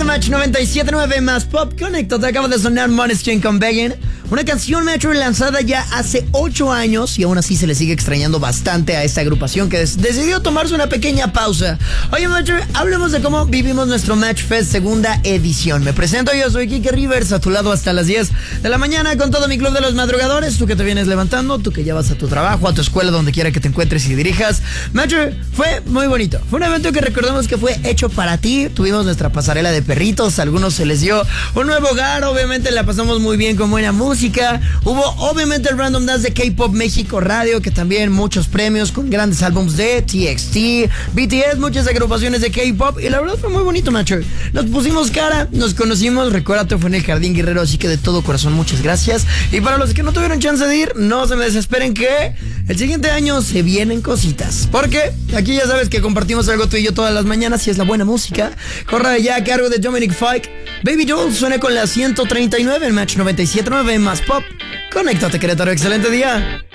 Match 97.9 más Pop Connect. Te acaba de sonar Måneskin con Begging. Una canción, Metro, lanzada ya hace 8 años y aún así se le sigue extrañando bastante a esta agrupación que decidió tomarse una pequeña pausa. Oye, Metro, hablemos de cómo vivimos nuestro Match Fest segunda edición. Me presento, yo soy Kike Rivers, a tu lado hasta las 10 de la mañana con todo mi club de los madrugadores. Tú que te vienes levantando, tú que ya vas a tu trabajo, a tu escuela, donde quiera que te encuentres y dirijas. Metro, fue muy bonito. Fue un evento que recordamos que fue hecho para ti. Tuvimos nuestra pasarela de perritos, a algunos se les dio un nuevo hogar, obviamente la pasamos muy bien con buena música. Hubo obviamente el Random Dance de K-Pop México Radio, que también muchos premios con grandes álbumes de TXT, BTS, muchas agrupaciones de K-Pop, y la verdad fue muy bonito, macho. Nos pusimos cara, nos conocimos, recuérdate, fue en el Jardín Guerrero, así que de todo corazón muchas gracias. Y para los que no tuvieron chance de ir, no se me desesperen que el siguiente año se vienen cositas, porque aquí ya sabes que compartimos algo tú y yo todas las mañanas y es la buena música. Corre ya a cargo de Dominic Fike. Baby Doll suena con la 139 en Match 97.9 más Pop. Conéctate, Querétaro, excelente día.